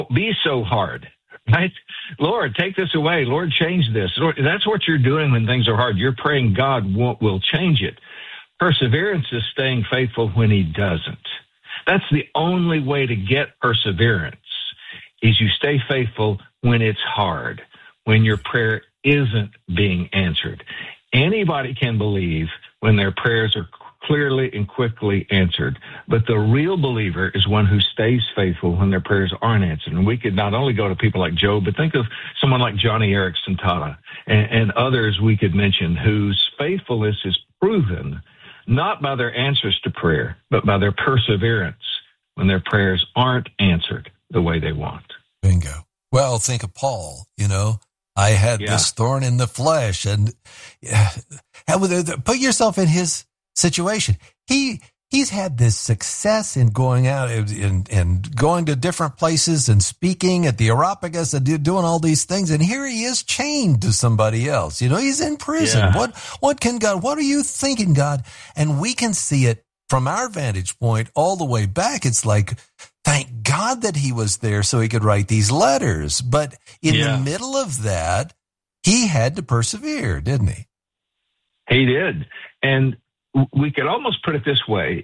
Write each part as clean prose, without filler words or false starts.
be so hard, right? Lord, take this away. Lord, change this. Lord, that's what you're doing when things are hard. You're praying God will change it. Perseverance is staying faithful when he doesn't. That's the only way to get perseverance, is you stay faithful when it's hard, when your prayer isn't being answered. Anybody can believe when their prayers are clearly and quickly answered, but the real believer is one who stays faithful when their prayers aren't answered. And we could not only go to people like Job, but think of someone like Johnny Erickson Tata and others we could mention whose faithfulness is proven not by their answers to prayer, but by their perseverance when their prayers aren't answered the way they want. Bingo. Well, think of Paul, I had this thorn in the flesh, and put yourself in his situation. He's had this success in going out and going to different places and speaking at the Areopagus and doing all these things. And here he is chained to somebody else. He's in prison. Yeah. What are you thinking, God? And we can see it from our vantage point all the way back. It's like, thank God that he was there so he could write these letters. But in the middle of that, he had to persevere, didn't he? He did. And we could almost put it this way.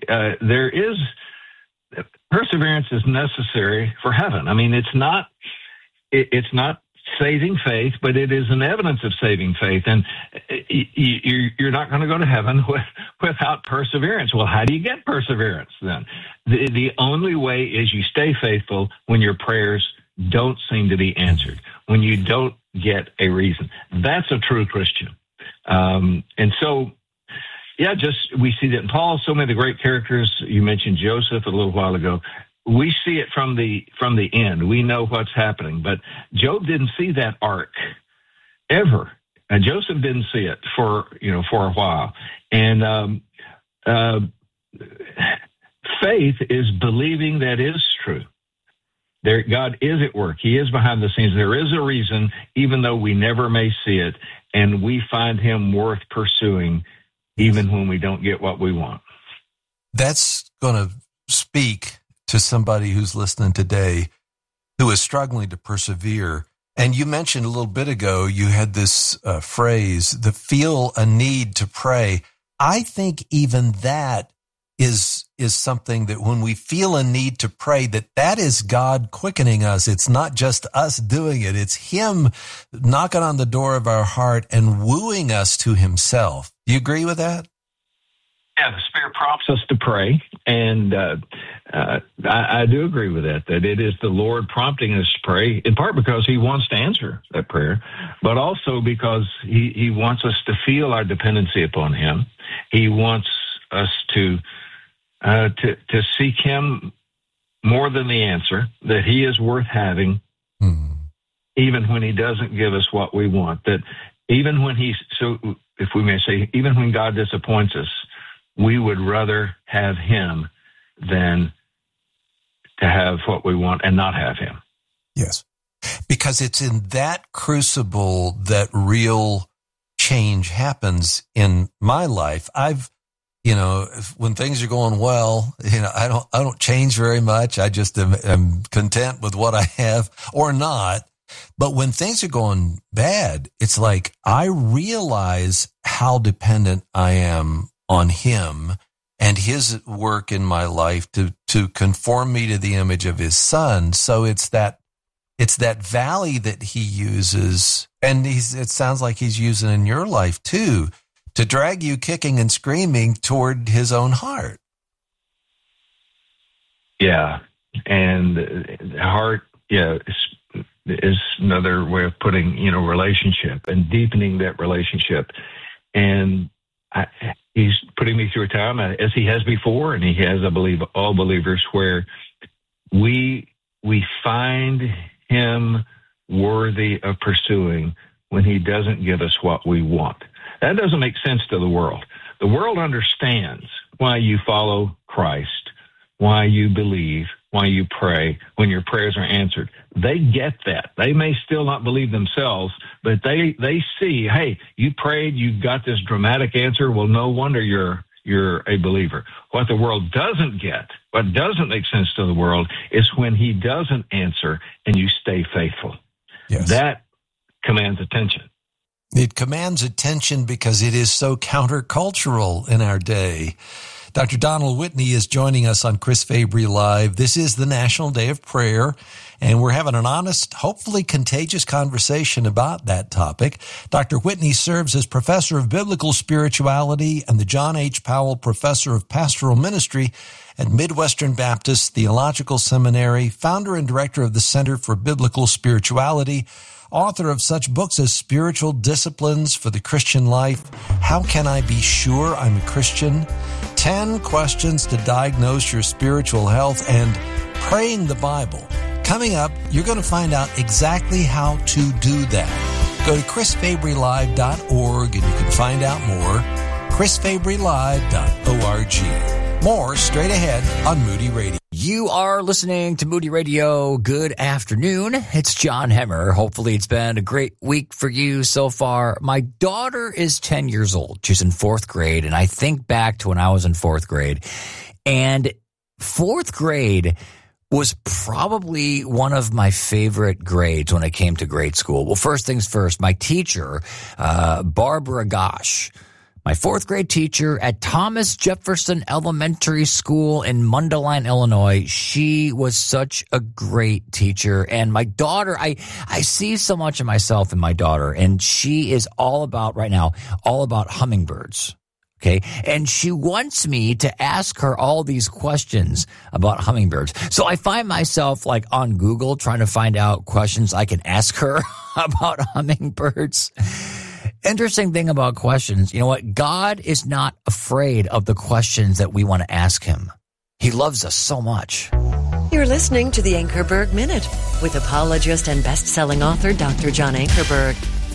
Perseverance is necessary for heaven. I mean, it's not saving faith, but it is an evidence of saving faith. And you're not going to go to heaven without perseverance. Well, how do you get perseverance then? The only way is you stay faithful when your prayers don't seem to be answered, when you don't get a reason. That's a true Christian. And so, we see that in Paul. So many of the great characters, you mentioned Joseph a little while ago. We see it from the end. We know what's happening, but Job didn't see that arc ever, and Joseph didn't see it for a while. And faith is believing that is true. God is at work. He is behind the scenes. There is a reason, even though we never may see it, and we find him worth pursuing, even when we don't get what we want. That's going to speak to somebody who's listening today who is struggling to persevere. And you mentioned a little bit ago, you had this phrase, the feel a need to pray. I think even that is something that when we feel a need to pray, that is God quickening us. It's not just us doing it. It's him knocking on the door of our heart and wooing us to himself. Do you agree with that? Yeah, the Spirit prompts us to pray, and I do agree with that it is the Lord prompting us to pray, in part because he wants to answer that prayer, but also because he wants us to feel our dependency upon him. He wants us to seek him more than the answer, that he is worth having, even when he doesn't give us what we want, that even when if we may say, even when God disappoints us, we would rather have him than to have what we want and not have him. Yes. Because it's in that crucible that real change happens in my life. When things are going well, I don't change very much. I just am content with what I have or not. But when things are going bad, it's like I realize how dependent I am on him and his work in my life to conform me to the image of his son. So it's that valley that he uses, and it sounds like he's using in your life too, to drag you kicking and screaming toward his own heart. Yeah. And heart, is another way of putting, relationship and deepening that relationship. And he's putting me through a time, as he has before, and he has, I believe, all believers, where we find him worthy of pursuing when he doesn't give us what we want. That doesn't make sense to the world. The world understands why you follow Christ, why you believe, why you pray when your prayers are answered. They get that. They may still not believe themselves, but they see, hey, you prayed, you got this dramatic answer. Well, no wonder you're you're a believer. What the world doesn't get, what doesn't make sense to the world, is when he doesn't answer and you stay faithful. Yes. That commands attention. It commands attention because it is so countercultural in our day. Dr. Donald Whitney is joining us on Chris Fabry Live. This is the National Day of Prayer, and we're having an honest, hopefully contagious conversation about that topic. Dr. Whitney serves as professor of biblical spirituality and the John H. Powell Professor of Pastoral Ministry at Midwestern Baptist Theological Seminary, founder and director of the Center for Biblical Spirituality, author of such books as Spiritual Disciplines for the Christian Life, How Can I Be Sure I'm a Christian?, 10 Questions to Diagnose Your Spiritual Health, and Praying the Bible. Coming up, you're going to find out exactly how to do that. Go to chrisfabrylive.org and you can find out more. chrisfabrylive.org. More straight ahead on Moody Radio. You are listening to Moody Radio. Good afternoon. It's John Hemmer. Hopefully it's been a great week for you so far. My daughter is 10 years old. She's in 4th grade, and I think back to when I was in 4th grade. And 4th grade was probably one of my favorite grades when I came to grade school. Well, first things first, my teacher, Barbara Gosh, my 4th grade teacher at Thomas Jefferson Elementary School in Mundelein, Illinois. She was such a great teacher. And my daughter, I see so much of myself in my daughter, and she is all about hummingbirds. Okay. And she wants me to ask her all these questions about hummingbirds. So I find myself like on Google trying to find out questions I can ask her about hummingbirds. Interesting thing about questions, you know what? God is not afraid of the questions that we want to ask him. He loves us so much. You're listening to the Ankerberg Minute with apologist and best-selling author Dr. John Ankerberg.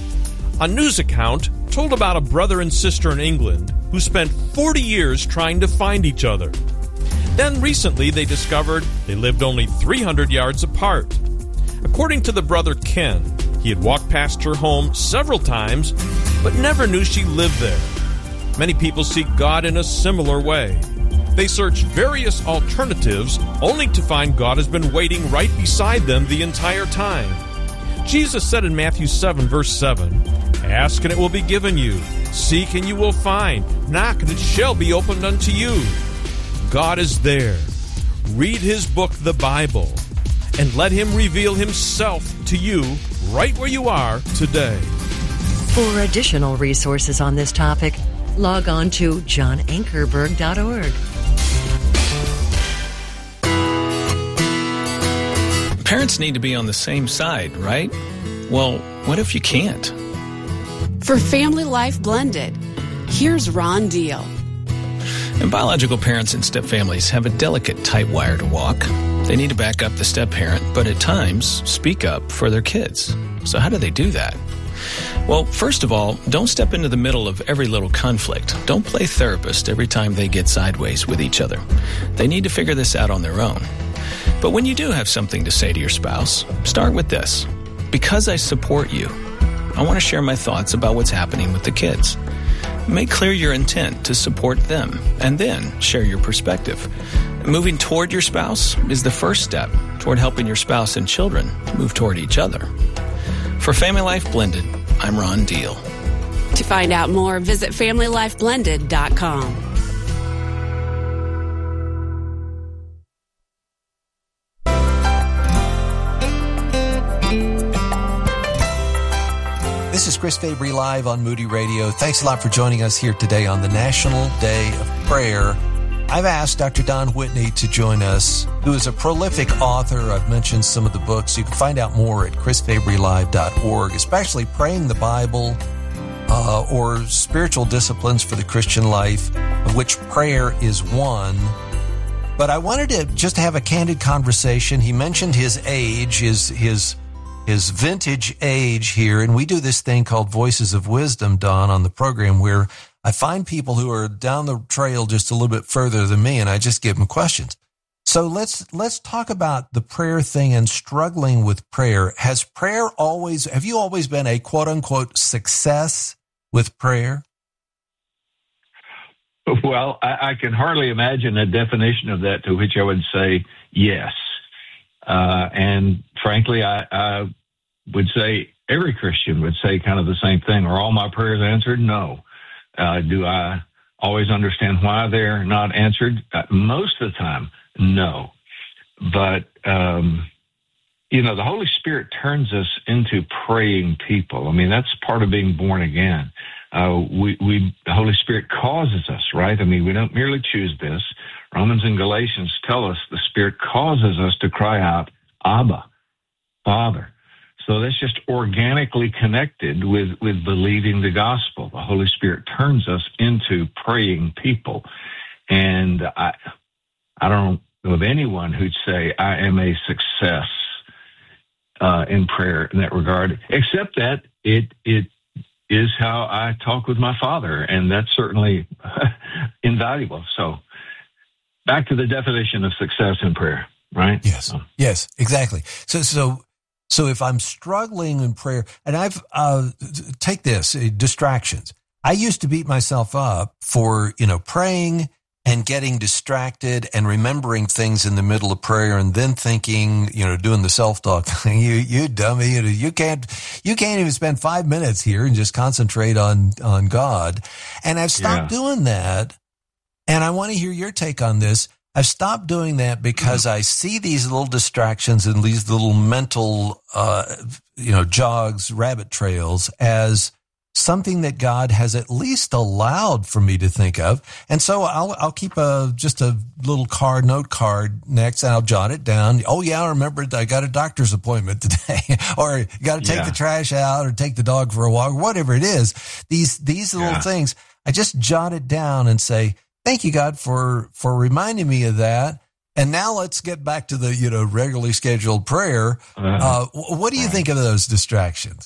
A news account told about a brother and sister in England who spent 40 years trying to find each other. Then recently they discovered they lived only 300 yards apart. According to the brother Ken, he had walked past her home several times, but never knew she lived there. Many people seek God in a similar way. They search various alternatives only to find God has been waiting right beside them the entire time. Jesus said in Matthew 7, verse 7, "Ask and it will be given you. Seek and you will find. Knock and it shall be opened unto you." God is there. Read his book, the Bible, and let him reveal himself to you right where you are today. For additional resources on this topic, log on to johnankerberg.org. Parents need to be on the same side, right? Well, what if you can't? For Family Life Blended, here's Ron Deal. And biological parents and step-families have a delicate, tight wire to walk. They need to back up the step-parent, but at times speak up for their kids. So how do they do that? Well, first of all, don't step into the middle of every little conflict. Don't play therapist every time they get sideways with each other. They need to figure this out on their own. But when you do have something to say to your spouse, start with this. Because I support you, I want to share my thoughts about what's happening with the kids. Make clear your intent to support them, and then share your perspective. Moving toward your spouse is the first step toward helping your spouse and children move toward each other. For Family Life Blended, I'm Ron Deal. To find out more, visit FamilyLifeBlended.com. This is Chris Fabry Live on Moody Radio. Thanks a lot for joining us here today on the National Day of Prayer. I've asked Dr. Don Whitney to join us, who is a prolific author. I've mentioned some of the books. You can find out more at chrisfabrylive.org, especially Praying the Bible or Spiritual Disciplines for the Christian Life, of which prayer is one. But I wanted to just have a candid conversation. He mentioned his age, his vintage age here, and we do this thing called Voices of Wisdom, Don, on the program, where I find people who are down the trail just a little bit further than me, and I just give them questions. So let's talk about the prayer thing and struggling with prayer. Have you always been a quote unquote success with prayer? Well, I can hardly imagine a definition of that to which I would say yes. And frankly, I would say every Christian would say kind of the same thing. Are all my prayers answered? No. Do I always understand why they're not answered? Most of the time, no. But, the Holy Spirit turns us into praying people. I mean, that's part of being born again. The Holy Spirit causes us, right? I mean, we don't merely choose this. Romans and Galatians tell us the Spirit causes us to cry out, Abba, Father. So that's just organically connected with believing the gospel. The Holy Spirit turns us into praying people. And I don't know of anyone who'd say, I am a success in prayer in that regard, except that it is how I talk with my Father, and that's certainly invaluable. So back to the definition of success in prayer, right? Yes, exactly. So if I'm struggling in prayer, and I've take this, distractions. I used to beat myself up for, praying and getting distracted and remembering things in the middle of prayer and then thinking, doing the self-talk thing, you dummy, you can't even spend 5 minutes here and just concentrate on God. And I've stopped doing that. And I want to hear your take on this. I've stopped doing that because I see these little distractions and these little mental, jogs, rabbit trails as something that God has at least allowed for me to think of. And so I'll keep just a little note card next, and I'll jot it down. Oh yeah, I remembered I got a doctor's appointment today, or you got to take the trash out or take the dog for a walk, whatever it is. These little things, I just jot it down and say, thank you, God, for reminding me of that. And now let's get back to the, regularly scheduled prayer. What do you think of those distractions?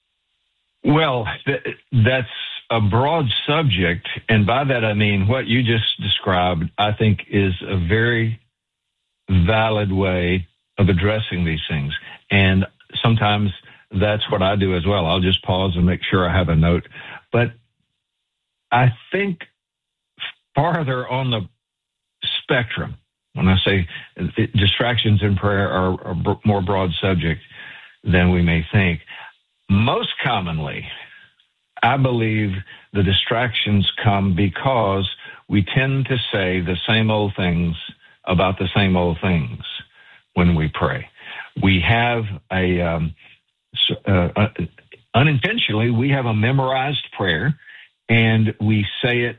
Well, that's a broad subject, and by that I mean what you just described, I think, is a very valid way of addressing these things. And sometimes that's what I do as well. I'll just pause and make sure I have a note. But I think farther on the spectrum, when I say distractions in prayer are a more broad subject than we may think, most commonly, I believe the distractions come because we tend to say the same old things about the same old things when we pray. We have unintentionally, we have a memorized prayer, and we say it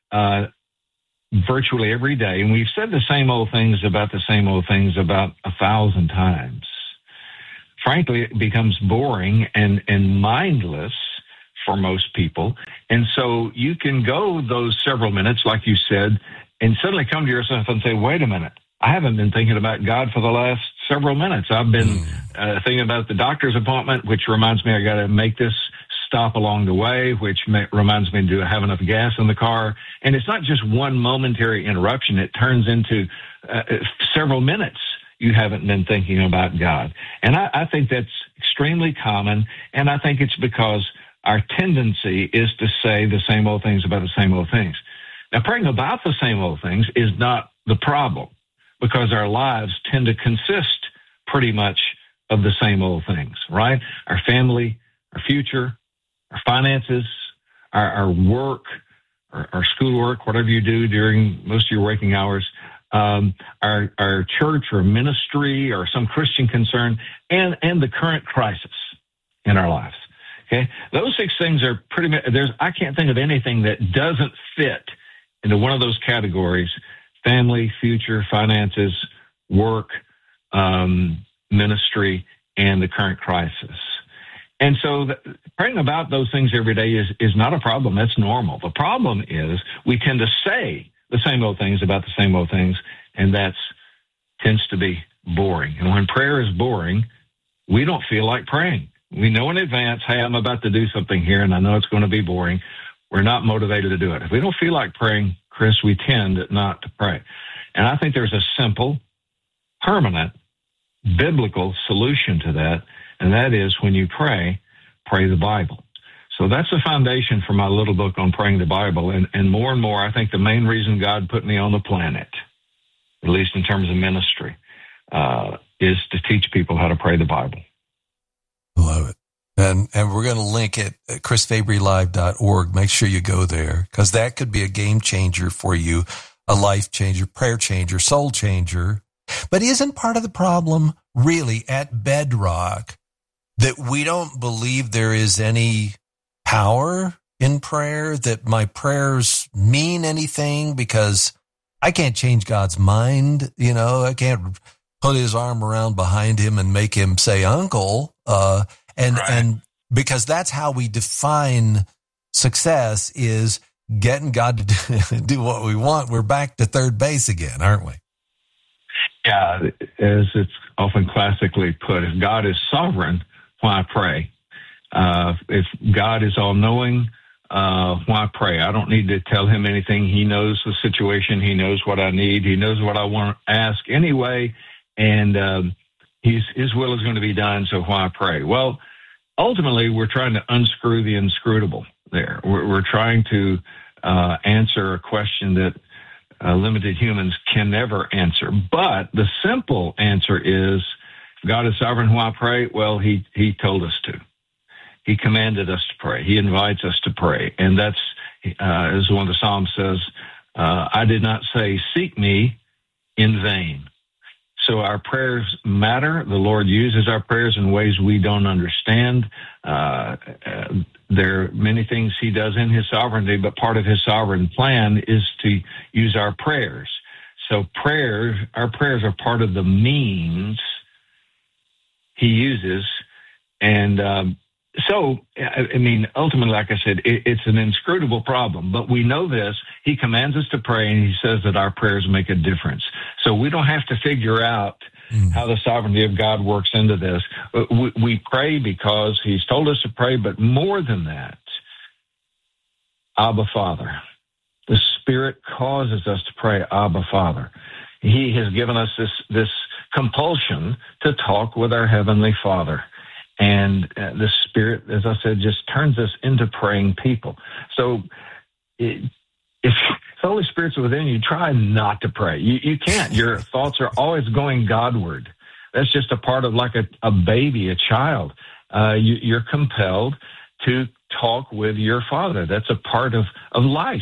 virtually every day. And we've said the same old things about the same old things about 1,000 times. Frankly, it becomes boring and mindless for most people. And so you can go those several minutes, like you said, and suddenly come to yourself and say, wait a minute, I haven't been thinking about God for the last several minutes. I've been thinking about the doctor's appointment, which reminds me I got to make this stop along the way, which reminds me to have enough gas in the car. And it's not just one momentary interruption. It turns into several minutes you haven't been thinking about God. And I think that's extremely common, and I think it's because our tendency is to say the same old things about the same old things. Now, praying about the same old things is not the problem, because our lives tend to consist pretty much of the same old things, right? Our family, our future, our finances, our work, our schoolwork, whatever you do during most of your waking hours, our church or ministry or some Christian concern, and the current crisis in our lives. Okay, those 6 things are pretty much. I can't think of anything that doesn't fit into one of those categories: family, future, finances, work, ministry, and the current crisis. And so praying about those things every day is not a problem. That's normal. The problem is we tend to say the same old things about the same old things, and that tends to be boring. And when prayer is boring, we don't feel like praying. We know in advance, hey, I'm about to do something here, and I know it's going to be boring. We're not motivated to do it. If we don't feel like praying, Chris, we tend not to pray. And I think there's a simple, permanent, biblical solution to that, and that is when you pray the Bible. So that's the foundation for my little book on praying the Bible. And more, I think the main reason God put me on the planet, at least in terms of ministry, is to teach people how to pray the Bible. Love it. And we're going to link it at chrisfabrylive.org. Make sure you go there, because that could be a game changer for you, a life changer, prayer changer, soul changer. But isn't part of the problem really at bedrock that we don't believe there is any power in prayer, that my prayers mean anything because I can't change God's mind? You know, I can't put his arm around behind him and make him say uncle. And because that's how we define success, is getting God to do what we want. We're back to third base again, aren't we? Yeah, as it's often classically put, if God is sovereign, why pray? If God is all-knowing, why pray? I don't need to tell him anything. He knows the situation. He knows what I need. He knows what I want to ask anyway, and his will is going to be done, so why pray? Well, ultimately, we're trying to unscrew the inscrutable there. We're trying to answer a question that limited humans can never answer. But the simple answer is, God is sovereign, why pray? Well, he told us to. He commanded us to pray. He invites us to pray. And that's, as one of the Psalms says, I did not say, seek me in vain. So our prayers matter. The Lord uses our prayers in ways we don't understand. There are many things he does in his sovereignty, but part of his sovereign plan is to use our prayers. So our prayers are part of the means he uses. And so, I mean, ultimately, like I said, it's an inscrutable problem, but we know this. He commands us to pray, and he says that our prayers make a difference. So we don't have to figure out how the sovereignty of God works into this. We pray because he's told us to pray, but more than that, Abba, Father. The Spirit causes us to pray, Abba, Father. He has given us this compulsion to talk with our Heavenly Father. And the Spirit, as I said, just turns us into praying people. So if the Holy Spirit's within you, try not to pray. You can't. Your thoughts are always going Godward. That's just a part of like a baby, a child. You're compelled to talk with your Father. That's a part of life.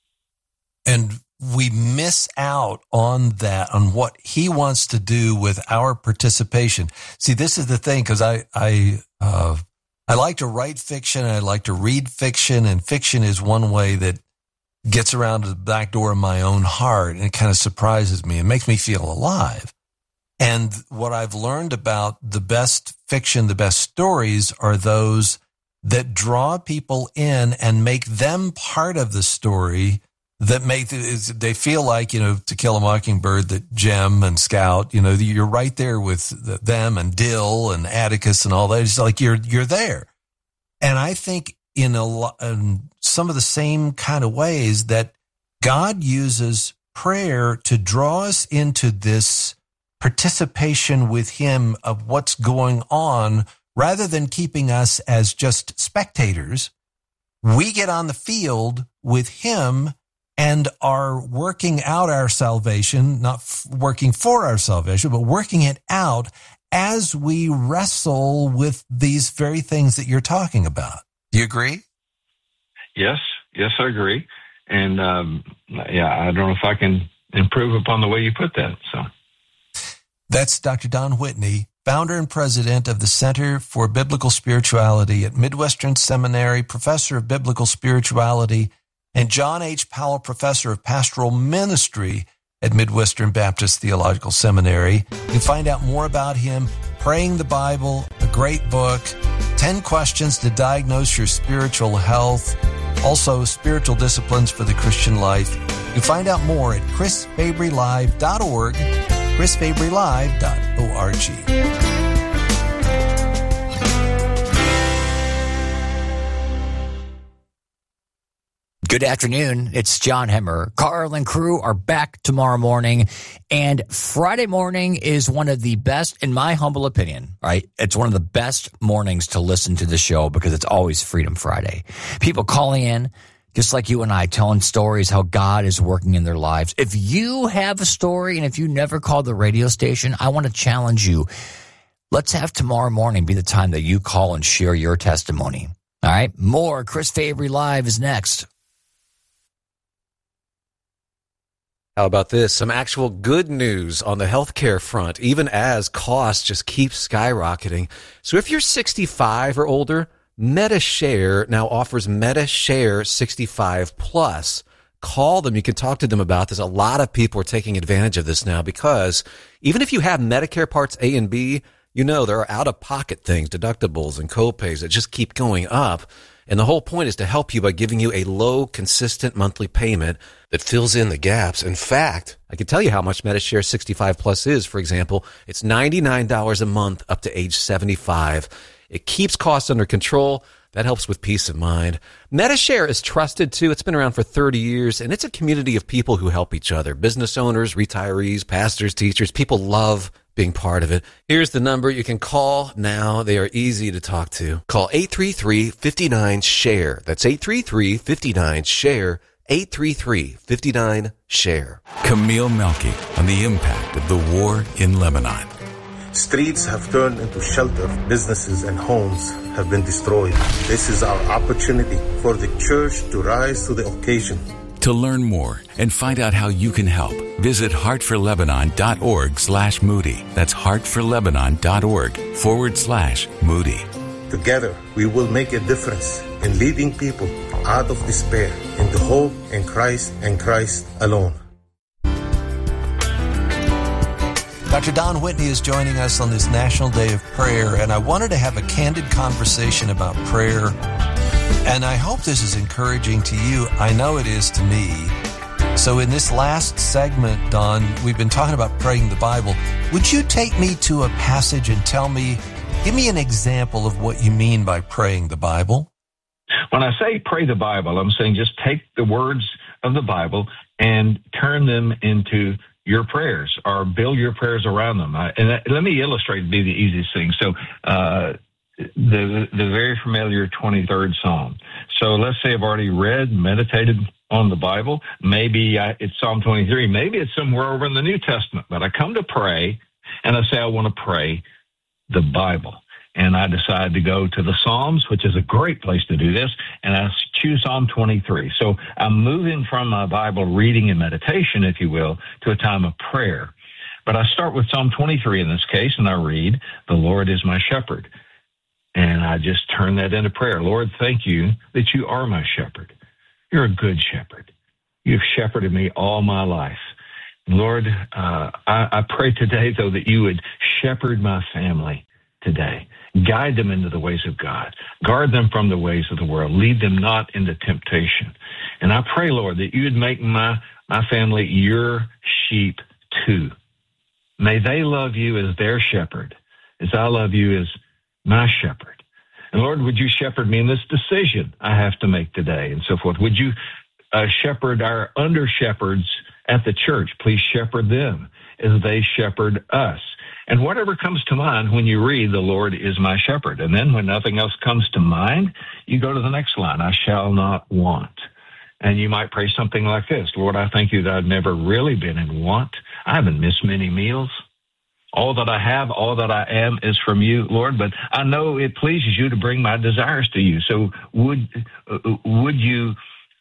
And we miss out on that, on what he wants to do with our participation. See, this is the thing, because I like to write fiction, I like to read fiction, and fiction is one way that gets around to the back door of my own heart, and it kind of surprises me. It makes me feel alive. And what I've learned about the best fiction, the best stories, are those that draw people in and make them part of the story, that they feel like, To Kill a Mockingbird, that Jem and Scout, you're right there with them, and Dill and Atticus and all that. It's like you're there. And I think in some of the same kind of ways that God uses prayer to draw us into this participation with him of what's going on, rather than keeping us as just spectators. We get on the field with him and are working out our salvation, not working for our salvation, but working it out as we wrestle with these very things that you're talking about. Do you agree? Yes, I agree. And I don't know if I can improve upon the way you put that. So that's Dr. Don Whitney, founder and president of the Center for Biblical Spirituality at Midwestern Seminary, professor of biblical spirituality, and John H. Powell, professor of pastoral ministry at Midwestern Baptist Theological Seminary. You can find out more about him, Praying the Bible, a great book, 10 questions to diagnose your spiritual health, also spiritual disciplines for the Christian life. You can find out more at chrisfabrylive.org, chrisfabrylive.org. Good afternoon. It's John Hemmer. Carl and crew are back tomorrow morning, and Friday morning is one of the best, in my humble opinion, right? It's one of the best mornings to listen to the show because it's always Freedom Friday. People calling in, just like you and I, telling stories how God is working in their lives. If you have a story and if you never called the radio station, I want to challenge you. Let's have tomorrow morning be the time that you call and share your testimony. All right? More Chris Fabry Live is next. How about this? Some actual good news on the healthcare front, even as costs just keep skyrocketing. So if you're 65 or older, MediShare now offers MediShare 65 Plus. Call them. You can talk to them about this. A lot of people are taking advantage of this now because even if you have Medicare Parts A and B, you know there are out-of-pocket things, deductibles and copays that just keep going up. And the whole point is to help you by giving you a low, consistent monthly payment that fills in the gaps. In fact, I can tell you how much MediShare 65 Plus is. For example, it's $99 a month up to age 75. It keeps costs under control. That helps with peace of mind. MediShare is trusted, too. It's been around for 30 years, and it's a community of people who help each other. Business owners, retirees, pastors, teachers. People love being part of it. Here's the number you can call now. They are easy to talk to. Call 833-59-SHARE. That's 833-59-SHARE. 833-59-SHARE. Camille Melky on the impact of the war in Lebanon. Streets have turned into shelter. Businesses and homes have been destroyed. This is our opportunity for the church to rise to the occasion. To learn more and find out how you can help, visit heartforlebanon.org/Moody. That's heartforlebanon.org/Moody. Together, we will make a difference in leading people out of despair into hope in Christ and Christ alone. Dr. Don Whitney is joining us on this National Day of Prayer, and I wanted to have a candid conversation about prayer, and I hope this is encouraging to you. I know it is to me. So in this last segment, Don, we've been talking about praying the Bible. Would you take me to a passage and give me an example of what you mean by praying the Bible? When I say pray the Bible, I'm saying just take the words of the Bible and turn them into your prayers, or build your prayers around them. Let me illustrate, be the easiest thing. So the very familiar 23rd Psalm. So let's say I've already read, meditated on the Bible. Maybe it's Psalm 23. Maybe it's somewhere over in the New Testament. But I come to pray, and I say I want to pray the Bible. And I decide to go to the Psalms, which is a great place to do this, and I choose Psalm 23. So I'm moving from my Bible reading and meditation, if you will, to a time of prayer. But I start with Psalm 23 in this case, and I read, "The Lord is my shepherd." And I just turn that into prayer. Lord, thank you that you are my shepherd. You're a good shepherd. You've shepherded me all my life. Lord, I pray today, though, that you would shepherd my family today. Guide them into the ways of God. Guard them from the ways of the world. Lead them not into temptation. And I pray, Lord, that you would make my family your sheep too. May they love you as their shepherd, as I love you as my shepherd. And Lord, would you shepherd me in this decision I have to make today, and so forth. Would you shepherd our under-shepherds at the church? Please shepherd them as they shepherd us. And whatever comes to mind when you read, "The Lord is my shepherd." And then when nothing else comes to mind, you go to the next line, "I shall not want." And you might pray something like this: "Lord, I thank you that I've never really been in want. I haven't missed many meals. All that I have, all that I am is from you, Lord, but I know it pleases you to bring my desires to you. So would you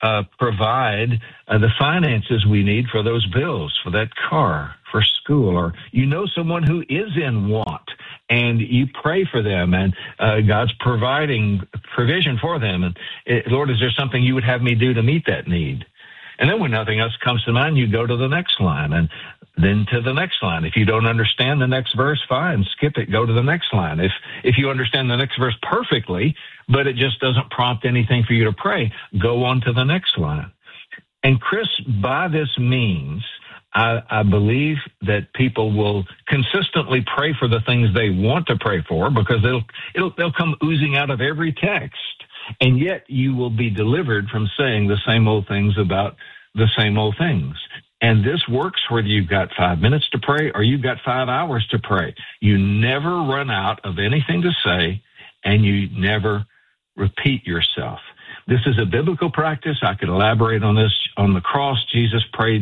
provide the finances we need for those bills, for that car, for school, or you know someone who is in want and you pray for them and God's providing provision for them. And Lord, is there something you would have me do to meet that need?" And then when nothing else comes to mind, you go to the next line and then to the next line. If you don't understand the next verse, fine, skip it, go to the next line. If you understand the next verse perfectly, but it just doesn't prompt anything for you to pray, go on to the next line. And Chris, by this means, I believe that people will consistently pray for the things they want to pray for because they'll come oozing out of every text. And yet you will be delivered from saying the same old things about the same old things. And this works whether you've got 5 minutes to pray or you've got 5 hours to pray. You never run out of anything to say, and you never repeat yourself. This is a biblical practice. I could elaborate on this. On the cross, Jesus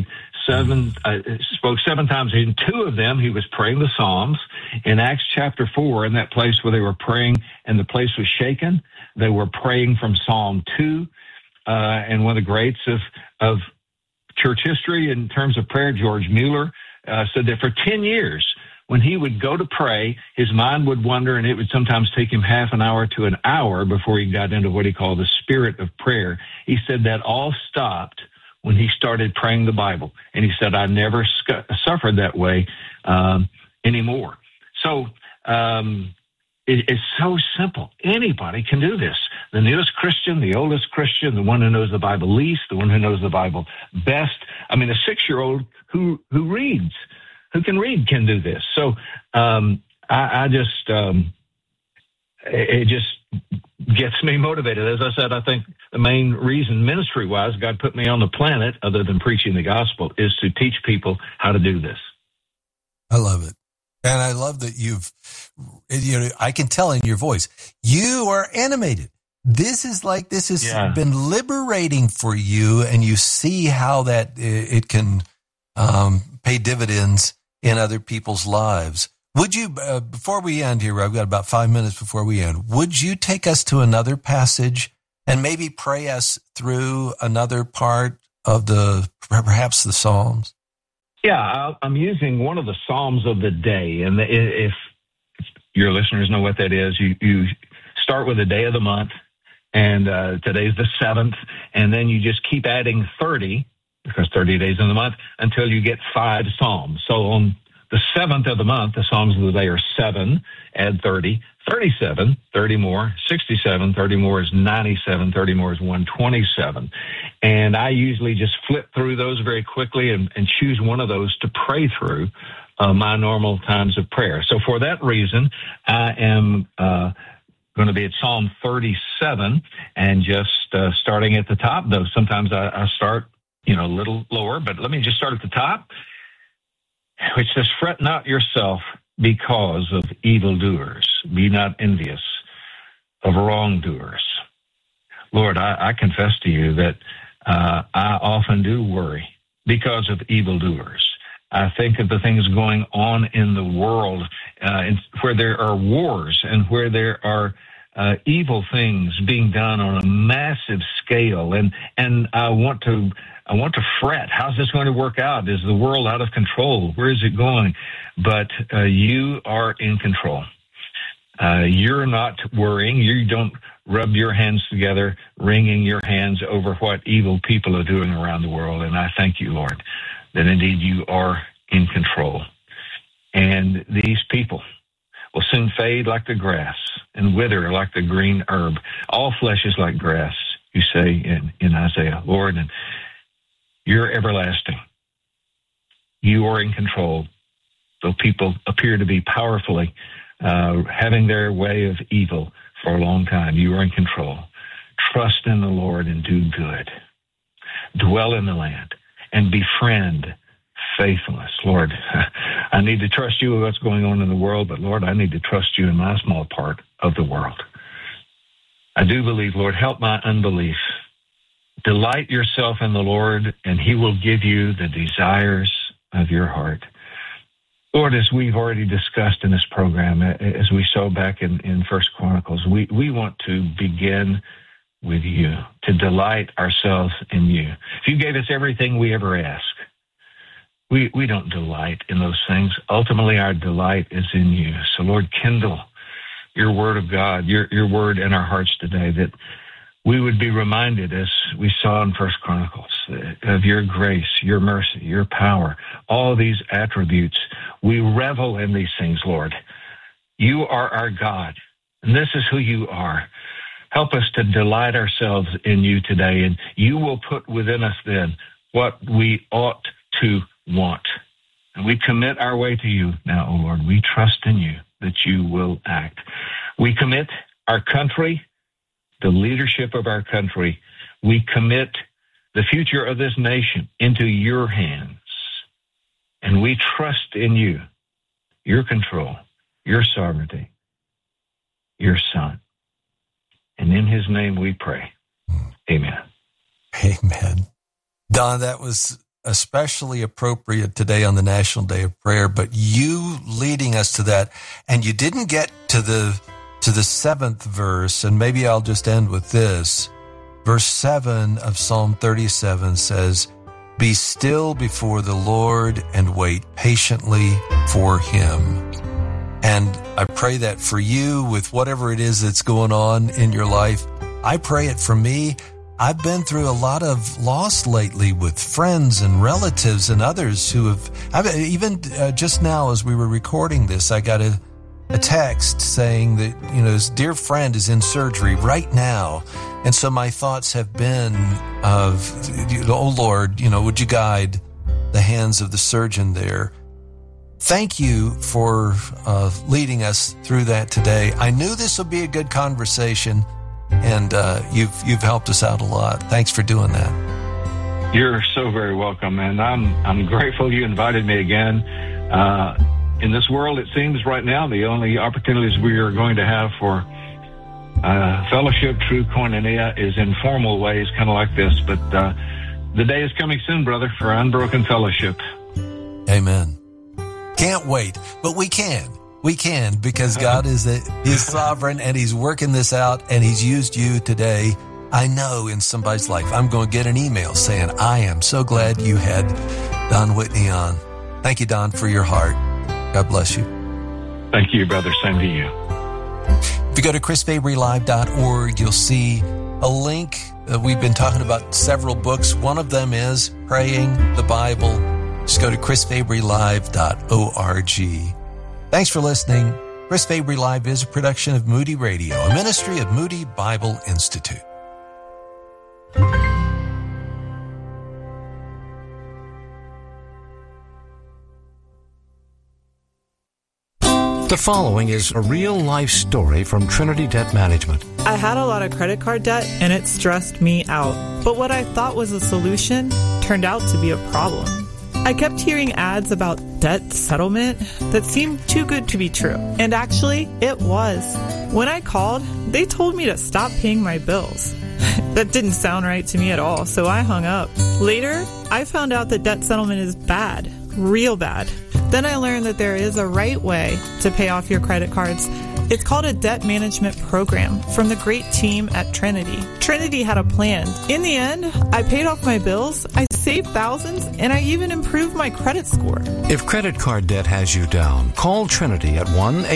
spoke 7 times. In 2 of them, he was praying the Psalms. In Acts chapter 4, in that place where they were praying and the place was shaken, they were praying from Psalm 2. And one of the greats of church history in terms of prayer, George Mueller, said that for 10 years, when he would go to pray, his mind would wander, and it would sometimes take him half an hour to an hour before he got into what he called the spirit of prayer. He said that all stopped when he started praying the Bible. And he said, I never suffered that way anymore. So it's so simple. Anybody can do this. The newest Christian, the oldest Christian, the one who knows the Bible least, the one who knows the Bible best. I mean, a 6-year-old who reads, who can read, can do this. So it just gets me motivated. As I said, I think the main reason ministry-wise God put me on the planet, other than preaching the gospel, is to teach people how to do this. I love it. And I love that I can tell in your voice, you are animated. This has been liberating for you, and you see how that it can pay dividends in other people's lives. Would you, before we end here, I've got about 5 minutes before we end, would you take us to another passage and maybe pray us through another part of perhaps the Psalms? Yeah, I'm using one of the Psalms of the day. And if your listeners know what that is, you start with the day of the month, and today's the 7th, and then you just keep adding 30, because 30 days in the month, until you get 5 Psalms. So on the 7th of the month, the Psalms of the day are 7, add 30, 37, 30 more, 67, 30 more is 97, 30 more is 127. And I usually just flip through those very quickly and choose one of those to pray through my normal times of prayer. So for that reason, I am going to be at Psalm 37 and just starting at the top, though sometimes I start, a little lower, but let me just start at the top, which says, fret not yourself because of evildoers. Be not envious of wrongdoers. Lord, I confess to you that I often do worry because of evildoers. I think of the things going on in the world where there are wars and where there are evil things being done on a massive scale. And I want to fret. How's this going to work out? Is the world out of control? Where is it going? But you are in control. You're not worrying. You don't rub your hands together, wringing your hands over what evil people are doing around the world. And I thank you, Lord, that indeed you are in control. And these people will soon fade like the grass and wither like the green herb. All flesh is like grass, you say in Isaiah, Lord, and you're everlasting. You are in control. Though people appear to be powerfully having their way of evil for a long time, you are in control. Trust in the Lord and do good. Dwell in the land and befriend faithfulness. Lord, I need to trust you with what's going on in the world, but Lord, I need to trust you in my small part of the world. I do believe, Lord, help my unbelief. Delight yourself in the Lord, and he will give you the desires of your heart. Lord, as we've already discussed in this program, as we saw back in First Chronicles, we want to begin with you, to delight ourselves in you. If you gave us everything we ever ask, we don't delight in those things. Ultimately, our delight is in you. So, Lord, kindle your word of God, your word in our hearts today, that we would be reminded, as we saw in First Chronicles, of your grace, your mercy, your power, all these attributes. We revel in these things, Lord. You are our God, and this is who you are. Help us to delight ourselves in you today, and you will put within us then what we ought to want. And we commit our way to you now, O Lord. We trust in you that you will act. We commit our country, the leadership of our country. We commit the future of this nation into your hands. And we trust in you, your control, your sovereignty, your Son. And in his name we pray. Amen. Amen. Don, that was especially appropriate today on the National Day of Prayer, but you leading us to that, and you didn't get to the 7th verse, and maybe I'll just end with this. Verse 7 of Psalm 37 says, "Be still before the Lord and wait patiently for him." And I pray that for you with whatever it is that's going on in your life. I pray it for me. I've been through a lot of loss lately with friends and relatives and others who have, just now as we were recording this, I got a text saying that, his dear friend is in surgery right now. And so my thoughts have been of, oh Lord, would you guide the hands of the surgeon there? Thank you for leading us through that today. I knew this would be a good conversation, and you've helped us out a lot. Thanks for doing that. You're so very welcome, and I'm grateful you invited me again. In this world, it seems right now the only opportunities we are going to have for fellowship, true koinonia, is in formal ways, kind of like this. But the day is coming soon, brother, for unbroken fellowship. Amen. Can't wait, but we can. We can, because God is sovereign, and he's working this out, and he's used you today. I know in somebody's life, I'm going to get an email saying, I am so glad you had Don Whitney on. Thank you, Don, for your heart. God bless you. Thank you, brother. Same to you. If you go to chrisfabrylive.org, you'll see a link. We've been talking about several books. One of them is Praying the Bible. Just go to chrisfabrylive.org. Thanks for listening. Chris Fabry Live is a production of Moody Radio, a ministry of Moody Bible Institute. The following is a real-life story from Trinity Debt Management. I had a lot of credit card debt, and it stressed me out. But what I thought was a solution turned out to be a problem. I kept hearing ads about debt settlement that seemed too good to be true. And actually, it was. When I called, they told me to stop paying my bills. That didn't sound right to me at all, so I hung up. Later, I found out that debt settlement is bad, real bad. Then I learned that there is a right way to pay off your credit cards. It's called a debt management program from the great team at Trinity. Trinity had a plan. In the end, I paid off my bills, I saved thousands, and I even improved my credit score. If credit card debt has you down, call Trinity at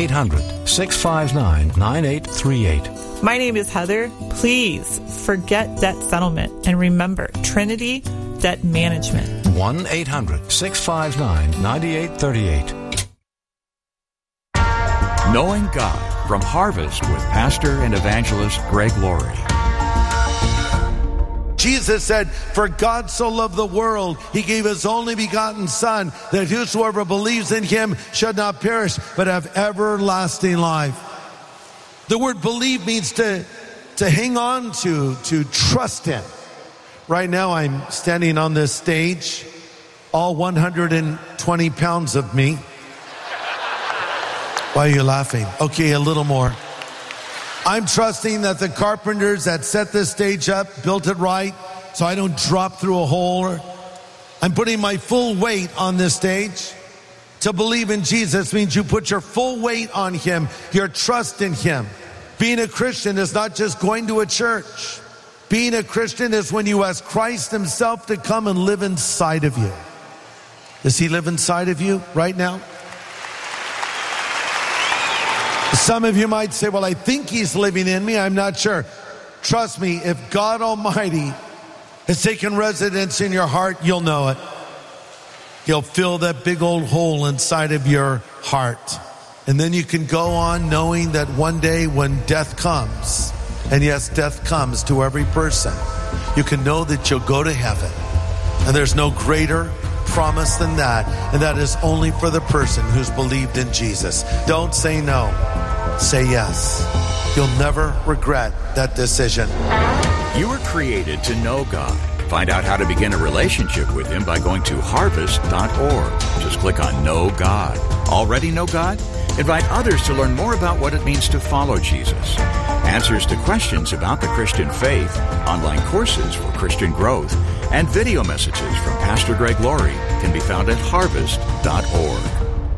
1-800-659-9838. My name is Heather. Please forget debt settlement and remember Trinity Debt Management. 1-800-659-9838. Knowing God from Harvest with Pastor and Evangelist Greg Laurie. Jesus said, "For God so loved the world, he gave his only begotten Son, that whosoever believes in him should not perish, but have everlasting life." The word believe means to hang on to trust in. Right now I'm standing on this stage, all 120 pounds of me. Why are you laughing? Okay, a little more. I'm trusting that the carpenters that set this stage up built it right so I don't drop through a hole. I'm putting my full weight on this stage. To believe in Jesus means you put your full weight on him, your trust in him. Being a Christian is not just going to a church. Being a Christian is when you ask Christ himself to come and live inside of you. Does he live inside of you right now? Some of you might say, well, I think he's living in me. I'm not sure. Trust me, if God Almighty has taken residence in your heart, you'll know it. He'll fill that big old hole inside of your heart. And then you can go on knowing that one day when death comes, and yes, death comes to every person, you can know that you'll go to heaven. And there's no greater promise than that. And that is only for the person who's believed in Jesus. Don't say no. Say yes. You'll never regret that decision. You were created to know God. Find out how to begin a relationship with Him by going to harvest.org. Just click on Know God. Already know God? Invite others to learn more about what it means to follow Jesus. Answers to questions about the Christian faith, online courses for Christian growth, and video messages from Pastor Greg Laurie can be found at harvest.org.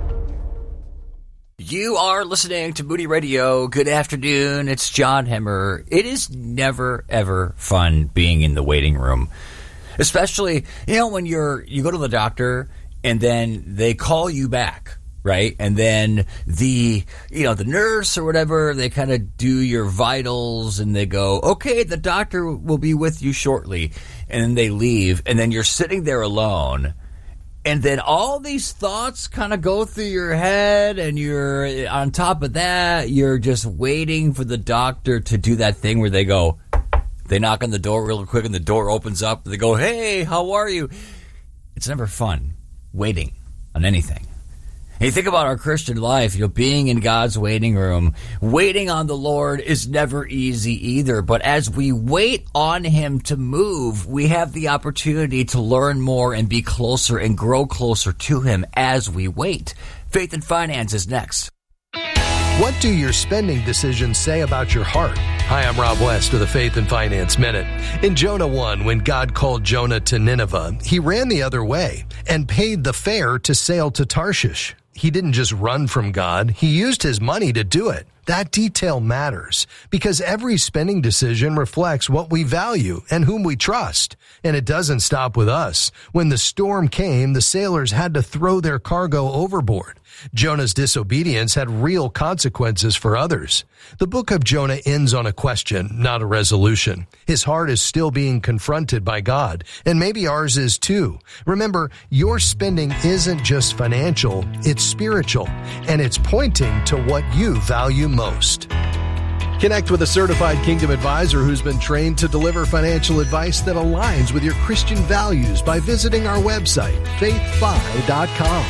You are listening to Moody Radio. Good afternoon. It's John Hemmer. It is never, ever fun being in the waiting room. Especially, when you go to the doctor and then they call you back, right? And then the nurse or whatever, they kind of do your vitals and they go, okay, the doctor will be with you shortly. And then they leave and then you're sitting there alone. And then all these thoughts kind of go through your head, and you're on top of that, you're just waiting for the doctor to do that thing where they knock on the door real quick and the door opens up. And they go, hey, how are you? It's never fun waiting on anything. And you think about our Christian life, being in God's waiting room, waiting on the Lord is never easy either. But as we wait on Him to move, we have the opportunity to learn more and be closer and grow closer to Him as we wait. Faith and Finance is next. What do your spending decisions say about your heart? Hi, I'm Rob West with the Faith and Finance Minute. In Jonah 1, when God called Jonah to Nineveh, he ran the other way and paid the fare to sail to Tarshish. He didn't just run from God. He used his money to do it. That detail matters because every spending decision reflects what we value and whom we trust. And it doesn't stop with us. When the storm came, the sailors had to throw their cargo overboard. Jonah's disobedience had real consequences for others. The book of Jonah ends on a question, not a resolution. His heart is still being confronted by God, and maybe ours is too. Remember, your spending isn't just financial, it's spiritual, and it's pointing to what you value most. Connect with a certified Kingdom advisor who's been trained to deliver financial advice that aligns with your Christian values by visiting our website, faithfi.com.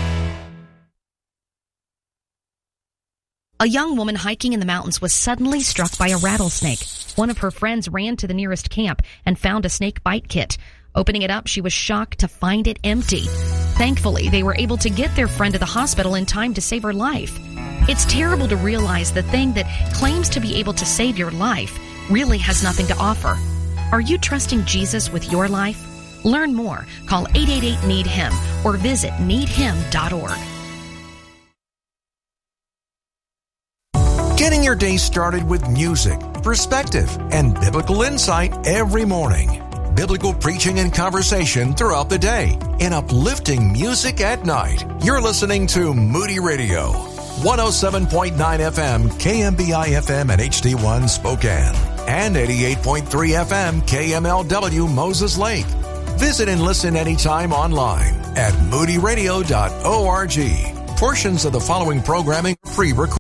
A young woman hiking in the mountains was suddenly struck by a rattlesnake. One of her friends ran to the nearest camp and found a snake bite kit. Opening it up, she was shocked to find it empty. Thankfully, they were able to get their friend to the hospital in time to save her life. It's terrible to realize the thing that claims to be able to save your life really has nothing to offer. Are you trusting Jesus with your life? Learn more. Call 888-NEED-HIM or visit needhim.org. Getting your day started with music, perspective, and biblical insight every morning. Biblical preaching and conversation throughout the day, and uplifting music at night. You're listening to Moody Radio, 107.9 FM, KMBI FM and HD1 Spokane, and 88.3 FM, KMLW Moses Lake. Visit and listen anytime online at moodyradio.org. Portions of the following programming are pre-recorded.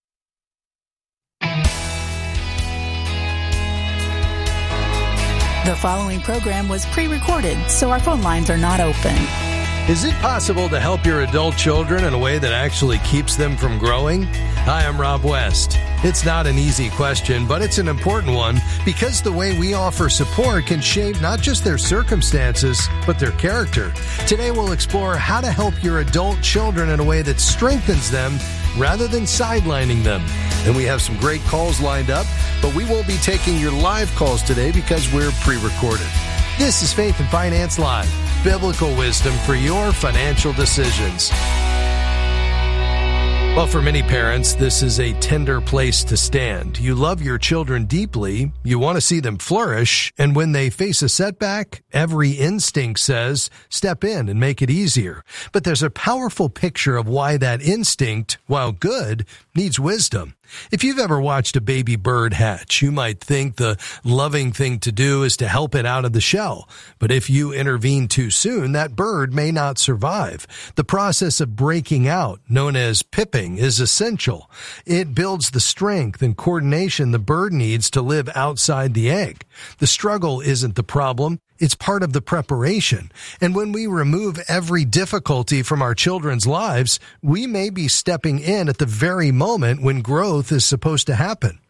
The following program was pre-recorded, so our phone lines are not open. Is it possible to help your adult children in a way that actually keeps them from growing? Hi, I'm Rob West. It's not an easy question, but it's an important one because the way we offer support can shape not just their circumstances, but their character. Today we'll explore how to help your adult children in a way that strengthens them rather than sidelining them. And we have some great calls lined up, but we won't be taking your live calls today because we're pre-recorded. This is Faith and Finance Live, biblical wisdom for your financial decisions. Well, for many parents, this is a tender place to stand. You love your children deeply, you want to see them flourish, and when they face a setback, every instinct says, step in and make it easier. But there's a powerful picture of why that instinct, while good, needs wisdom. If you've ever watched a baby bird hatch, you might think the loving thing to do is to help it out of the shell. But if you intervene too soon, that bird may not survive. The process of breaking out, known as pipping, is essential. It builds the strength and coordination the bird needs to live outside the egg. The struggle isn't the problem. It's part of the preparation. And when we remove every difficulty from our children's lives, we may be stepping in at the very moment when growth is supposed to happen.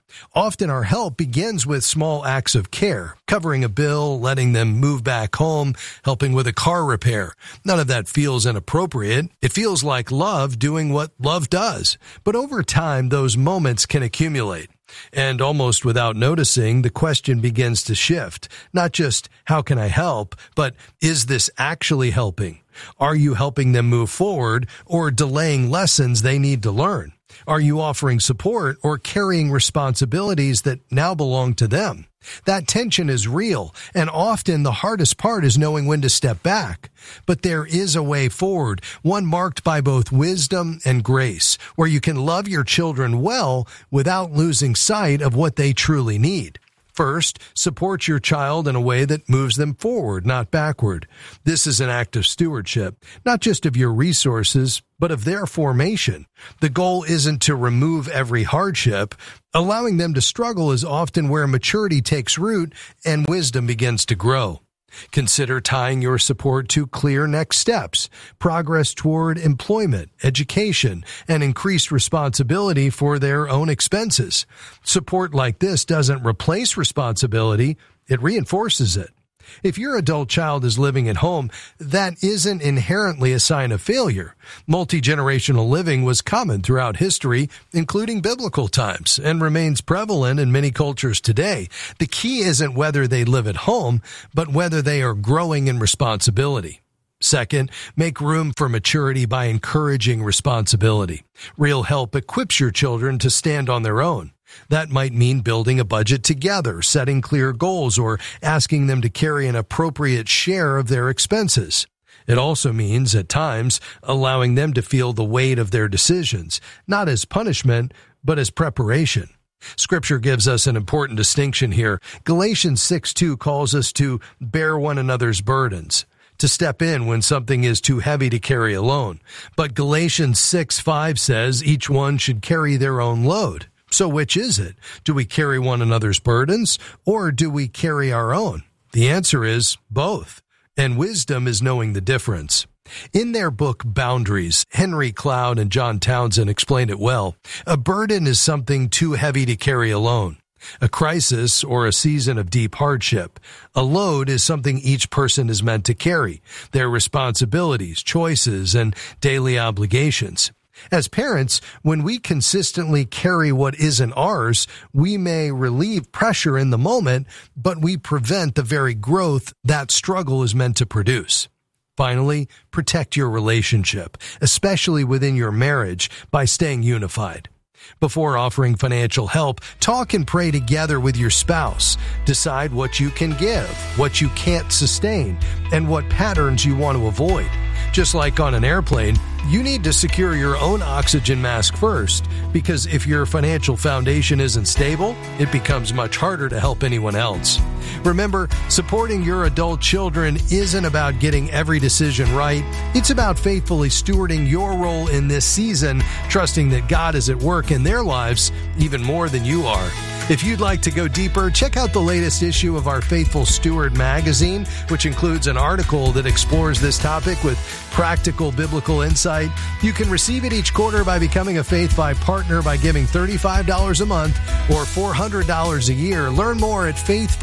Often our help begins with small acts of care, covering a bill, letting them move back home, helping with a car repair. None of that feels inappropriate. It feels like love doing what love does. But over time, those moments can accumulate. And almost without noticing, the question begins to shift. Not just, how can I help, but is this actually helping? Are you helping them move forward or delaying lessons they need to learn? Are you offering support or carrying responsibilities that now belong to them? That tension is real, and often the hardest part is knowing when to step back. But there is a way forward, one marked by both wisdom and grace, where you can love your children well without losing sight of what they truly need. First, support your child in a way that moves them forward, not backward. This is an act of stewardship, not just of your resources, but of their formation. The goal isn't to remove every hardship. Allowing them to struggle is often where maturity takes root and wisdom begins to grow. Consider tying your support to clear next steps, progress toward employment, education, and increased responsibility for their own expenses. Support like this doesn't replace responsibility, it reinforces it. If your adult child is living at home, that isn't inherently a sign of failure. Multi-generational living was common throughout history, including biblical times, and remains prevalent in many cultures today. The key isn't whether they live at home, but whether they are growing in responsibility. Second, make room for maturity by encouraging responsibility. Real help equips your children to stand on their own. That might mean building a budget together, setting clear goals, or asking them to carry an appropriate share of their expenses. It also means, at times, allowing them to feel the weight of their decisions, not as punishment, but as preparation. Scripture gives us an important distinction here. Galatians 6:2 calls us to bear one another's burdens, to step in when something is too heavy to carry alone. But Galatians 6:5 says each one should carry their own load. So which is it? Do we carry one another's burdens, or do we carry our own? The answer is both, and wisdom is knowing the difference. In their book Boundaries, Henry Cloud and John Townsend explained it well. A burden is something too heavy to carry alone. A crisis or a season of deep hardship. A load is something each person is meant to carry, their responsibilities, choices, and daily obligations. As parents, when we consistently carry what isn't ours, we may relieve pressure in the moment, but we prevent the very growth that struggle is meant to produce. Finally, protect your relationship, especially within your marriage, by staying unified. Before offering financial help, talk and pray together with your spouse. Decide what you can give, what you can't sustain, and what patterns you want to avoid. Just like on an airplane, you need to secure your own oxygen mask first, because if your financial foundation isn't stable, it becomes much harder to help anyone else. Remember, supporting your adult children isn't about getting every decision right. It's about faithfully stewarding your role in this season, trusting that God is at work in their lives even more than you are. If you'd like to go deeper, check out the latest issue of our Faithful Steward magazine, which includes an article that explores this topic with practical biblical insight. You can receive it each quarter by becoming a Faith Fi partner by giving $35 a month or $400 a year. Learn more at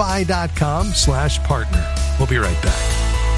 faithfi.com/partner. We'll be right back.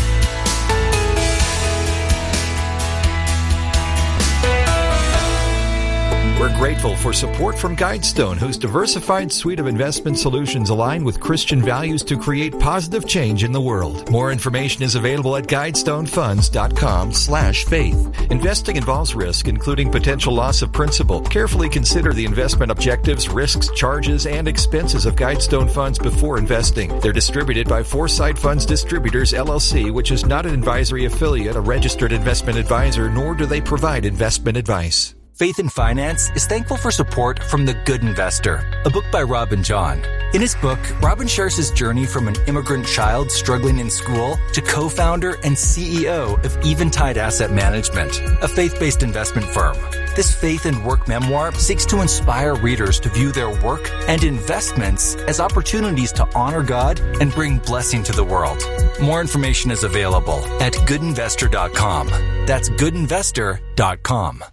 We're grateful for support from Guidestone, whose diversified suite of investment solutions align with Christian values to create positive change in the world. More information is available at guidestonefunds.com/faith. Investing involves risk, including potential loss of principal. Carefully consider the investment objectives, risks, charges, and expenses of Guidestone Funds before investing. They're distributed by Foresight Funds Distributors, LLC, which is not an advisory affiliate, a registered investment advisor, nor do they provide investment advice. Faith in Finance is thankful for support from The Good Investor, a book by Robin John. In his book, Robin shares his journey from an immigrant child struggling in school to co-founder and CEO of Eventide Asset Management, a faith-based investment firm. This faith and work memoir seeks to inspire readers to view their work and investments as opportunities to honor God and bring blessing to the world. More information is available at goodinvestor.com. That's goodinvestor.com.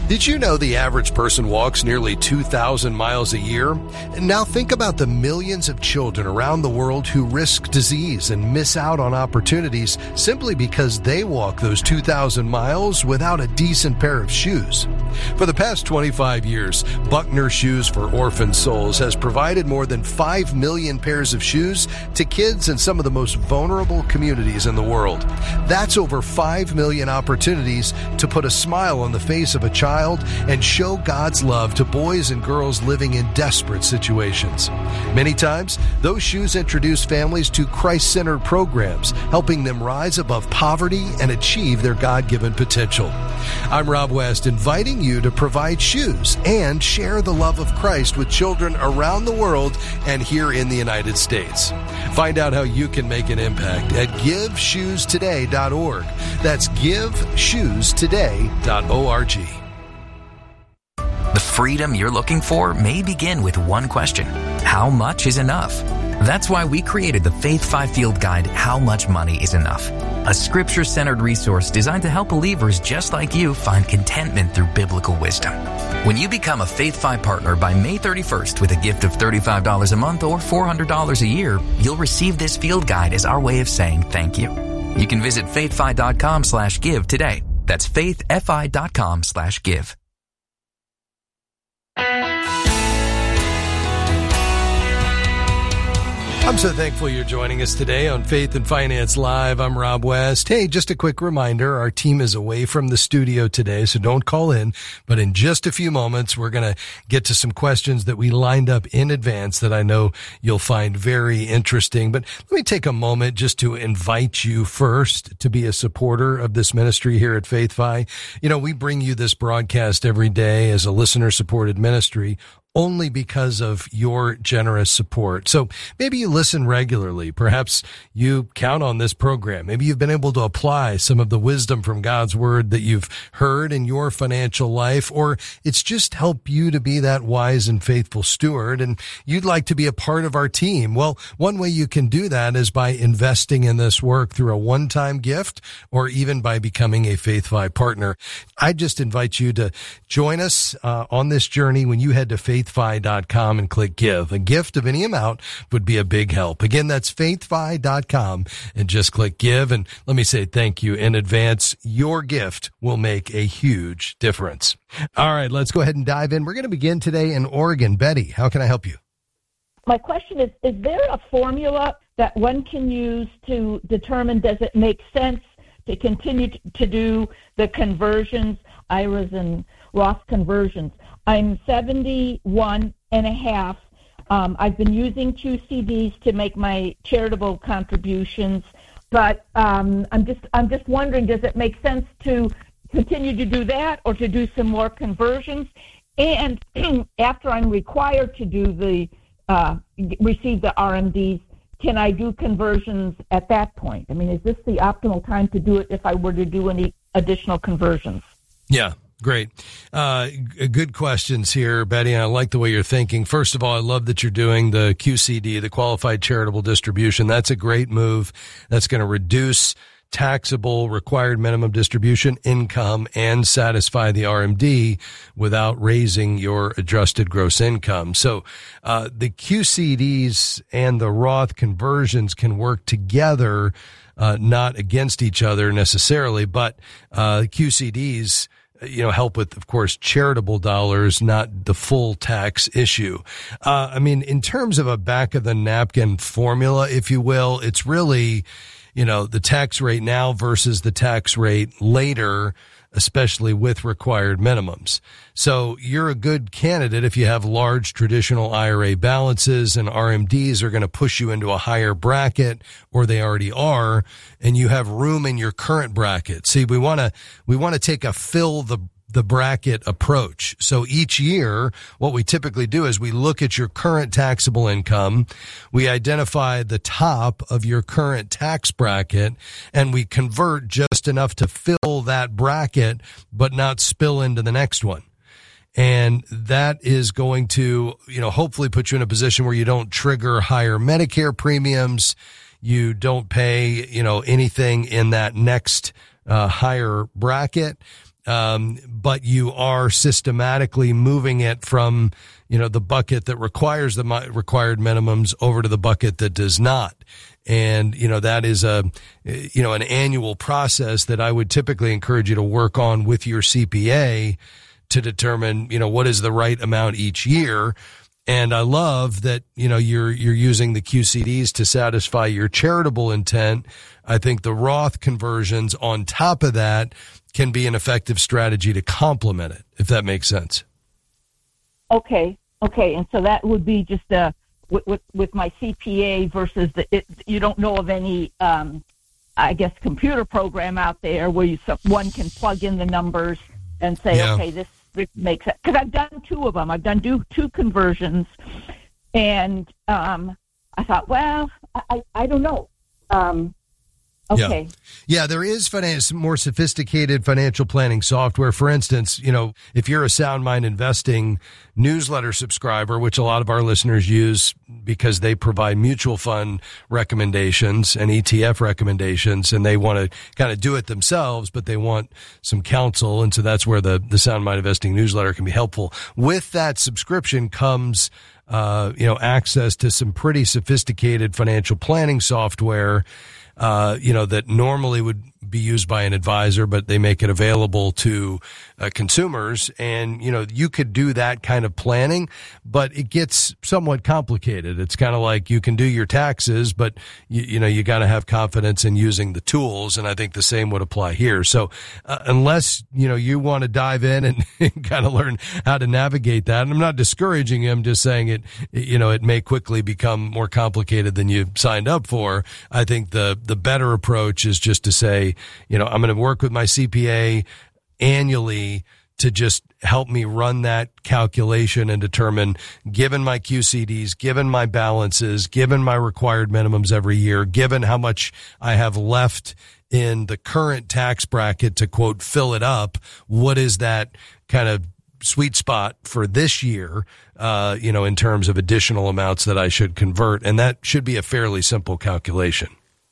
Did you know the average person walks nearly 2,000 miles a year? And now think about the millions of children around the world who risk disease and miss out on opportunities simply because they walk those 2,000 miles without a decent pair of shoes. For the past 25 years, Buckner Shoes for Orphan Souls has provided more than 5 million pairs of shoes to kids in some of the most vulnerable communities in the world. That's over 5 million opportunities to put a smile on the face of a child and show God's love to boys and girls living in desperate situations. Many times, those shoes introduce families to Christ-centered programs, helping them rise above poverty and achieve their God-given potential. I'm Rob West, inviting you to provide shoes and share the love of Christ with children around the world and here in the United States. Find out how you can make an impact at GiveShoesToday.org. That's GiveShoesToday.org. The freedom you're looking for may begin with one question: how much is enough? That's why we created the Faith 5 Field Guide, How Much Money is Enough, a scripture-centered resource designed to help believers just like you find contentment through biblical wisdom. When you become a Faith 5 partner by May 31st with a gift of $35 a month or $400 a year, you'll receive this field guide as our way of saying thank you. You can visit faithfi.com/give today. That's faithfi.com/give. I'm so thankful you're joining us today on Faith and Finance Live. I'm Rob West. Hey, just a quick reminder, our team is away from the studio today, so don't call in. But in just a few moments, we're going to get to some questions that we lined up in advance that I know you'll find very interesting. But let me take a moment just to invite you first to be a supporter of this ministry here at Faith Fi. You know, we bring you this broadcast every day as a listener-supported ministry only because of your generous support. So maybe you listen regularly. Perhaps you count on this program. Maybe you've been able to apply some of the wisdom from God's word that you've heard in your financial life, or it's just helped you to be that wise and faithful steward, and you'd like to be a part of our team. Well, one way you can do that is by investing in this work through a one-time gift or even by becoming a Faith Fi partner. I just invite you to join us on this journey when you head to faithfi.com and click give. A gift of any amount would be a big help. Again, that's faithfi.com and just click give. And let me say thank you in advance. Your gift will make a huge difference. All right, let's go ahead and dive in. We're going to begin today in Oregon. Betty, how can I help you? My question is there a formula that one can use to determine, does it make sense to continue to do the conversions, IRAs and Roth conversions? I'm 71 and a half. I've been using QCDs to make my charitable contributions, but I'm just wondering, does it make sense to continue to do that or to do some more conversions? And after I'm required to do receive the RMDs, can I do conversions at that point? I mean, is this the optimal time to do it if I were to do any additional conversions? Yeah. Great. Good questions here, Betty. I like the way you're thinking. First of all, I love that you're doing the QCD, the Qualified Charitable Distribution. That's a great move. That's going to reduce taxable required minimum distribution income and satisfy the RMD without raising your adjusted gross income. So the QCDs and the Roth conversions can work together, not against each other necessarily, but QCDs help with, of course, charitable dollars, not the full tax issue. I mean, in terms of a back of the napkin formula, if you will, it's really, the tax rate now versus the tax rate later, especially with required minimums. So you're a good candidate if you have large traditional IRA balances and RMDs are going to push you into a higher bracket, or they already are, and you have room in your current bracket. See, we want to take a fill the bracket approach. So each year, what we typically do is we look at your current taxable income, we identify the top of your current tax bracket, and we convert just enough to fill that bracket, but not spill into the next one. And that is going to, hopefully put you in a position where you don't trigger higher Medicare premiums. You don't pay, anything in that next higher bracket. but you are systematically moving it from, the bucket that requires the required minimums over to the bucket that does not. And, that is an annual process that I would typically encourage you to work on with your CPA to determine, what is the right amount each year. And I love that, you're using the QCDs to satisfy your charitable intent. I think the Roth conversions on top of that can be an effective strategy to complement it, if that makes sense. Okay. And so that would be just with my CPA versus you don't know of any, computer program out there where one can plug in the numbers and say, okay, this makes sense. Because I've done two of them. I've done two conversions, and I thought, well, I don't know. Okay. Yeah, there is more sophisticated financial planning software. For instance, if you're a Sound Mind Investing newsletter subscriber, which a lot of our listeners use because they provide mutual fund recommendations and ETF recommendations, and they want to kind of do it themselves, but they want some counsel. And so that's where the Sound Mind Investing newsletter can be helpful. With that subscription comes access to some pretty sophisticated financial planning software that normally would be used by an advisor, but they make it available to consumers. And, you could do that kind of planning, but it gets somewhat complicated. It's kind of like you can do your taxes, but you got to have confidence in using the tools. And I think the same would apply here. So unless, you want to dive in and kind of learn how to navigate that, and I'm not discouraging you, I'm just saying it may quickly become more complicated than you signed up for. I think the better approach is just to say, I'm going to work with my CPA annually to just help me run that calculation and determine, given my QCDs, given my balances, given my required minimums every year, given how much I have left in the current tax bracket to, quote, fill it up, what is that kind of sweet spot for this year, in terms of additional amounts that I should convert. And that should be a fairly simple calculation.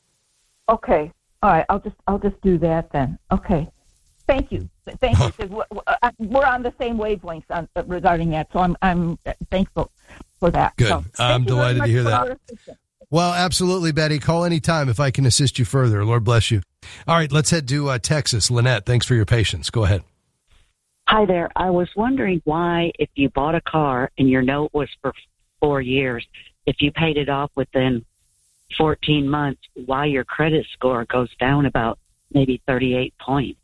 Okay. All right. I'll just do that then. Okay. Thank you. Thank you. Because we're on the same wavelength regarding that. So I'm thankful for that. Good. So, I'm delighted to hear that. Well, absolutely, Betty. Call anytime if I can assist you further. Lord bless you. All right. Let's head to Texas. Lynette, thanks for your patience. Go ahead. Hi there. I was wondering why, if you bought a car and your note was for 4 years, if you paid it off within 14 months, why your credit score goes down about maybe 38 points.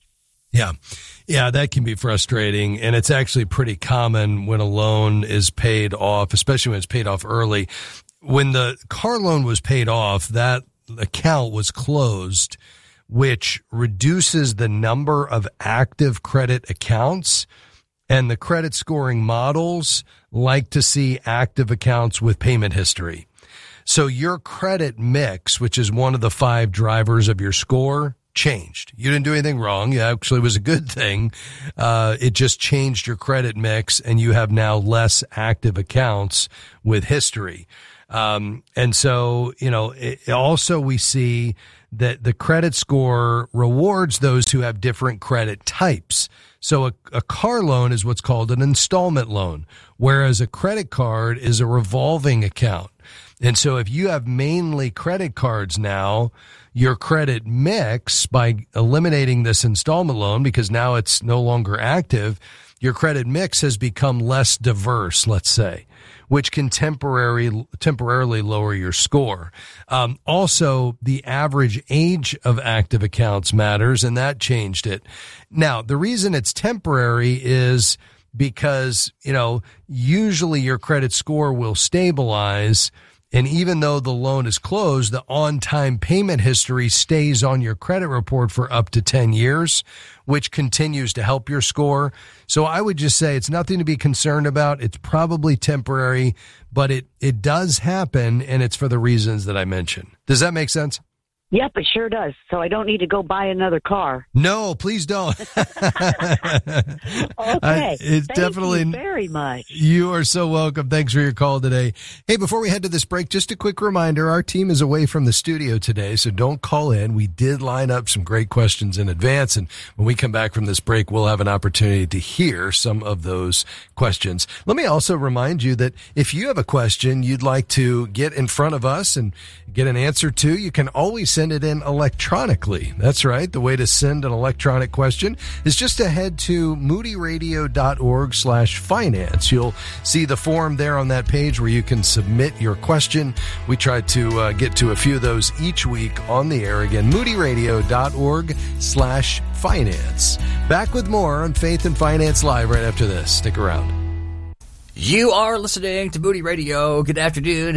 Yeah, that can be frustrating. And it's actually pretty common when a loan is paid off, especially when it's paid off early. When the car loan was paid off, that account was closed, which reduces the number of active credit accounts. And the credit scoring models like to see active accounts with payment history. So your credit mix, which is one of the 5 drivers of your score, changed. You didn't do anything wrong. It actually was a good thing. It just changed your credit mix, and you have now less active accounts with history. And so, also we see that the credit score rewards those who have different credit types. So a car loan is what's called an installment loan, whereas a credit card is a revolving account. And so if you have mainly credit cards now, your credit mix, by eliminating this installment loan, because now it's no longer active, your credit mix has become less diverse, let's say, which can temporarily lower your score. Also, the average age of active accounts matters, and that changed it. Now, the reason it's temporary is because, usually your credit score will stabilize. And even though the loan is closed, the on-time payment history stays on your credit report for up to 10 years, which continues to help your score. So I would just say it's nothing to be concerned about. It's probably temporary, but it does happen, and it's for the reasons that I mentioned. Does that make sense? Yep, it sure does. So I don't need to go buy another car. No, please don't. Okay. It's Thank definitely you very much. You are so welcome. Thanks for your call today. Hey, before we head to this break, just a quick reminder, our team is away from the studio today, so don't call in. We did line up some great questions in advance, and when we come back from this break, we'll have an opportunity to hear some of those questions. Let me also remind you that if you have a question you'd like to get in front of us and get an answer to, you can always send it in electronically. That's right. The way to send an electronic question is just to head to moodyradio.org/finance. You'll see the form there on that page where you can submit your question. We try to get to a few of those each week on the air. Again, moodyradio.org/finance. Back with more on Faith and Finance Live right after this. Stick around. You are listening to Moody Radio. Good afternoon.